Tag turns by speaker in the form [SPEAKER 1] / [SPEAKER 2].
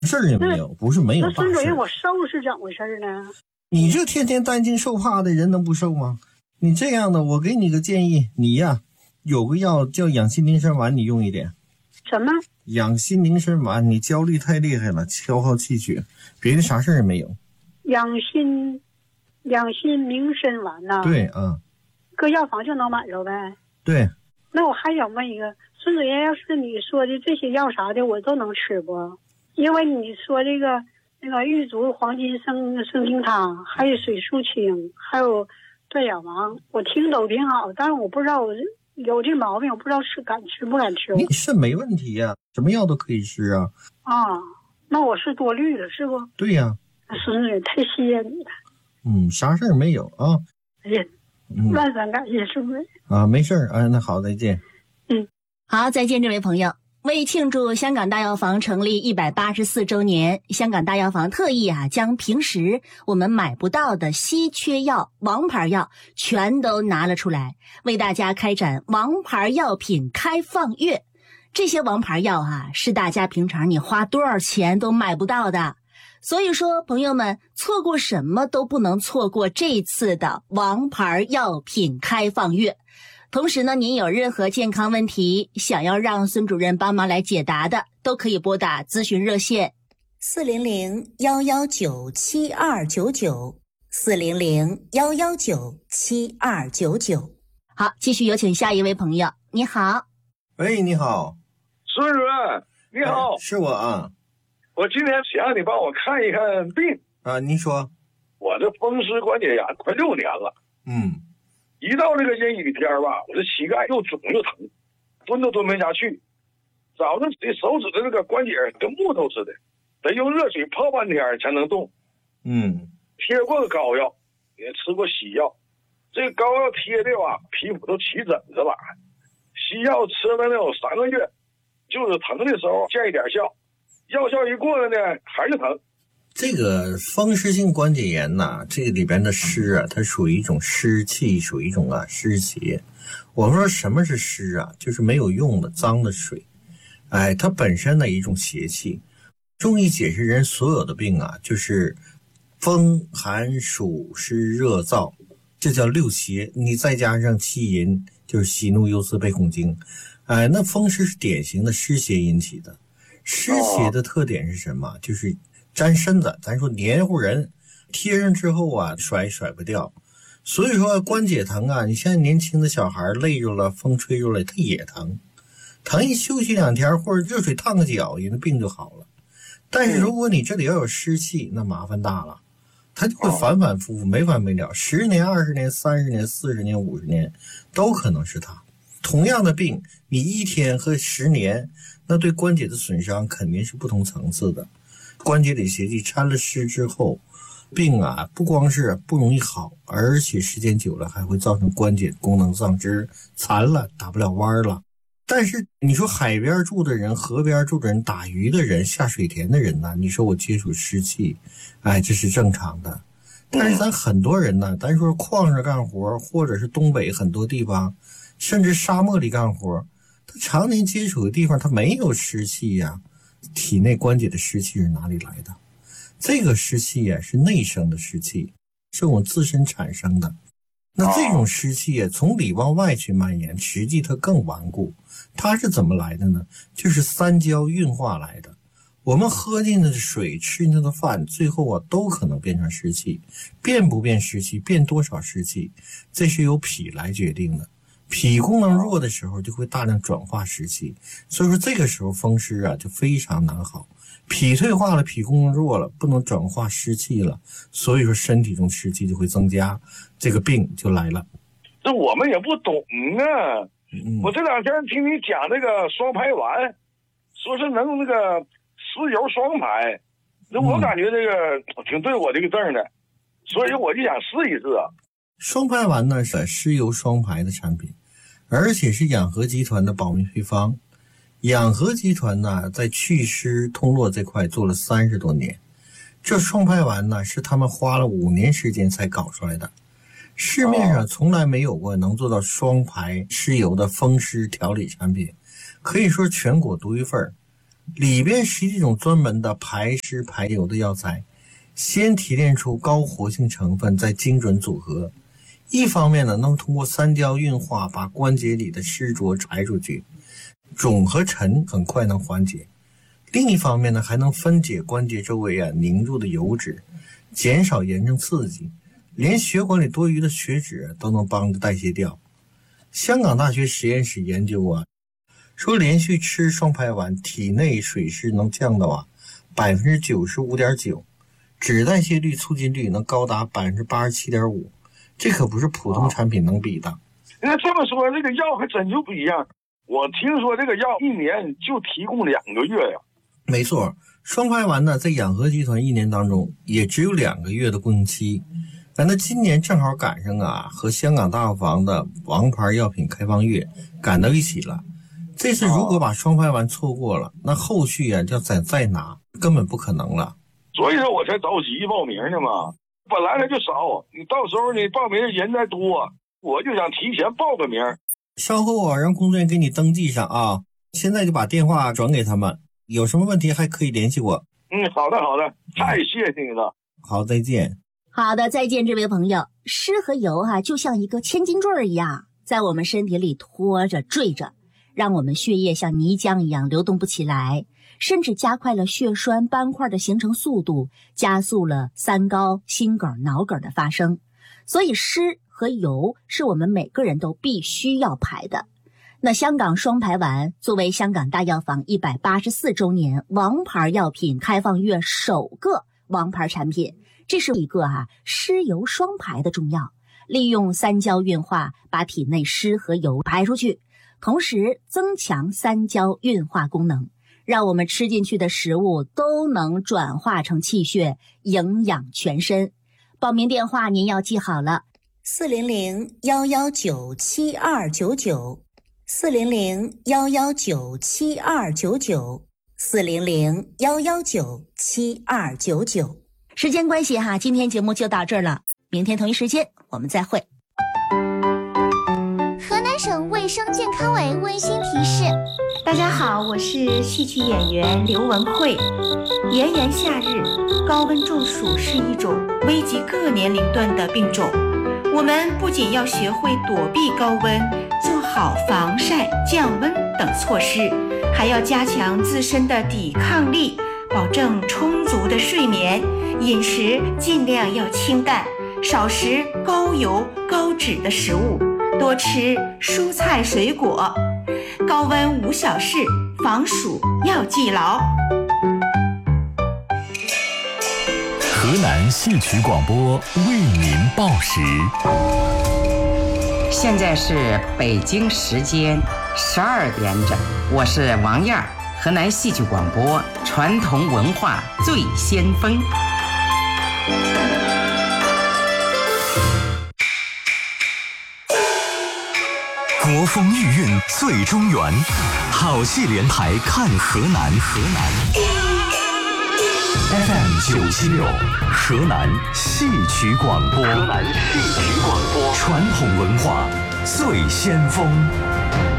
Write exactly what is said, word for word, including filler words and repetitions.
[SPEAKER 1] 事儿也没有，不是没有大事。
[SPEAKER 2] 那孙主任，我瘦是怎么回事呢？
[SPEAKER 1] 你这天天担惊受怕的人能不瘦吗？你这样的，我给你个建议，你呀有个药叫养心宁神丸，你用一点。
[SPEAKER 2] 什么？
[SPEAKER 1] 养心宁神丸，你焦虑太厉害了，消耗气血，别的啥事儿也没有。
[SPEAKER 2] 养心养心宁神丸呐、啊？
[SPEAKER 1] 对啊，
[SPEAKER 2] 搁药房就能买着呗。
[SPEAKER 1] 对。
[SPEAKER 2] 那我还想问一个，孙主任，要是你说的这些药啥的，我都能吃不？因为你说这个那个玉竹黄金生生精汤，还有水素清，还有断眼王，我听都挺好，但是我不知道我有这毛病，我不知道吃敢吃不敢吃。
[SPEAKER 1] 你肾没问题呀、啊，什么药都可以吃啊。
[SPEAKER 2] 啊，那我是多虑了，是不？
[SPEAKER 1] 对呀、
[SPEAKER 2] 啊。孙主任，太谢谢你了。
[SPEAKER 1] 嗯，啥事儿没有啊。
[SPEAKER 2] 哎呀，嗯、万分感谢孙主任。
[SPEAKER 1] 啊，没事儿啊，那好，再见。
[SPEAKER 2] 嗯，
[SPEAKER 3] 好，再见，这位朋友。为庆祝香港大药房成立一百八十四周年，香港大药房特意啊将平时我们买不到的稀缺药、王牌药全都拿了出来，为大家开展王牌药品开放月。这些王牌药啊，是大家平常你花多少钱都买不到的。所以说，朋友们，错过什么都不能错过这次的王牌药品开放月。同时呢，您有任何健康问题想要让孙主任帮忙来解答的，都可以拨打咨询热线四零零幺幺九七二九九四零零幺幺九七二九九。好，继续有请下一位朋友。你好。
[SPEAKER 1] 喂，你好，
[SPEAKER 4] 孙主任，你好、
[SPEAKER 1] 哎，是我啊。
[SPEAKER 4] 我今天想让你帮我看一看病
[SPEAKER 1] 啊。您说。
[SPEAKER 4] 我这风湿关节炎快六年了。
[SPEAKER 1] 嗯。
[SPEAKER 4] 一到这个阴雨天吧，我这膝盖又肿又疼，蹲都蹲不下去。早上这手指的那个关节跟木头似的，得用热水泡半天才能动。
[SPEAKER 1] 嗯，
[SPEAKER 4] 贴过膏药，也吃过西药，这个膏药贴的吧，皮肤都起疹子了。西药吃了能有三个月，就是疼的时候见一点效，药效一过了呢，还是疼。
[SPEAKER 1] 这个风湿性关节炎呐、啊，这个里边的湿啊，它属于一种湿气，属于一种啊湿邪。我们说什么是湿啊？就是没有用的脏的水，哎，它本身的一种邪气。中医解释人所有的病啊，就是风寒暑湿热燥，这叫六邪。你再加上气淫，就是喜怒忧思悲恐惊，哎，那风湿是典型的湿邪引起的。湿邪的特点是什么？就是粘身子，咱说黏糊人，贴上之后啊，甩甩不掉。所以说关节疼啊，你像年轻的小孩累着了，风吹着了，他也疼，疼一休息两天或者热水烫个脚，人的病就好了。但是如果你这里要有湿气，那麻烦大了，它就会反反复复，没完没了，十年、二十年、三十年、四十年、五十年，都可能是它。同样的病，你一天和十年，那对关节的损伤肯定是不同层次的。关节里邪气掺了湿之后，病啊不光是不容易好，而且时间久了还会造成关节功能丧失，残了，打不了弯了。但是你说海边住的人，河边住的人，打鱼的人，下水田的人呢，你说我接触湿气，哎，这是正常的。但是咱很多人呢，咱说矿上干活，或者是东北很多地方，甚至沙漠里干活，他常年接触的地方他没有湿气呀、啊，体内关节的湿气是哪里来的？这个湿气呀、啊、是内生的湿气，是我们自身产生的。那这种湿气啊，从里往外去蔓延，实际它更顽固。它是怎么来的呢？就是三焦运化来的。我们喝进去的水，吃进去的饭，最后啊都可能变成湿气。变不变湿气，变多少湿气，这是由脾来决定的。脾功能弱的时候，就会大量转化湿气，所以说这个时候风湿啊就非常难好。脾退化了，脾功能弱了，不能转化湿气了，所以说身体中湿气就会增加，这个病就来了。
[SPEAKER 4] 这我们也不懂啊。
[SPEAKER 1] 嗯、
[SPEAKER 4] 我这两天听你讲那个双排丸，说是能那个湿油双排，那我感觉这个挺对我这个症的，所以我就想试一试啊。
[SPEAKER 1] 双排丸呢是湿油双排的产品，而且是养和集团的保密配方。养和集团呢在祛湿通络这块做了三十多年，这双排丸呢是他们花了五年时间才搞出来的。市面上从来没有过能做到双排湿油的风湿调理产品，可以说全国独一份。 里边是一种专门的排湿排油的药材，先提炼出高活性成分，再精准组合。一方面呢，能通过三焦运化把关节里的湿浊排出去，肿和沉很快能缓解。另一方面呢，还能分解关节周围啊凝住的油脂，减少炎症刺激，连血管里多余的血脂都能帮着代谢掉。香港大学实验室研究啊，说连续吃双排丸，体内水湿能降到啊百分之九十五点九，脂代谢率、促进率能高达百分之八十七点五，这可不是普通产品能比的。
[SPEAKER 4] 那这么说，这个药还真就不一样。我听说这个药一年就提供两个月呀。
[SPEAKER 1] 没错，双排丸呢，在养和集团一年当中也只有两个月的供应期。那今年正好赶上啊，和香港大药房的王牌药品开放月赶到一起了。这次如果把双排丸错过了，那后续啊要再再拿根本不可能了。
[SPEAKER 4] 所以说我才着急报名呢嘛。本来它就少，你到时候你报名人再多，我就想提前报个名。
[SPEAKER 1] 稍后啊，让工作人员给你登记上啊。现在就把电话转给他们，有什么问题还可以联系我。
[SPEAKER 4] 嗯，好的好的，太谢谢你了。
[SPEAKER 1] 好，再见。
[SPEAKER 3] 好的，再见，这位朋友。湿和油哈、啊，就像一个千斤坠一样，在我们身体里拖着坠着，让我们血液像泥浆一样流动不起来，甚至加快了血栓斑块的形成速度，加速了三高、心梗、脑梗的发生。所以湿和油是我们每个人都必须要排的。那香港双排丸作为香港大药房一百八十四周年王牌药品开放月首个王牌产品，这是一个啊湿油双排的重要，利用三焦运化把体内湿和油排出去，同时增强三焦运化功能，让我们吃进去的食物都能转化成气血，营养全身。报名电话您要记好了，四零零幺幺九七二九九，四零零幺幺九七二九九，四零零幺幺九七二九九。时间关系哈，今天节目就到这儿了，明天同一时间我们再会。
[SPEAKER 5] 河南省卫生健康委温馨提示：
[SPEAKER 6] 大家好，我是戏曲演员刘文慧。炎炎夏日，高温中暑是一种危及各年龄段的病种。我们不仅要学会躲避高温，做好防晒、降温等措施，还要加强自身的抵抗力，保证充足的睡眠，饮食尽量要清淡，少食高油高脂的食物，多吃蔬菜水果。高温无小事，防暑要记牢。
[SPEAKER 7] 河南戏曲广播为您报时。
[SPEAKER 8] 现在是北京时间十二点整，我是王燕，河南戏曲广播传统文化最先锋。
[SPEAKER 7] 国风御韵最中原，好戏连台看河南。河南 F M 九七六，河南戏曲广播。河南戏曲广播，传统文化最先锋。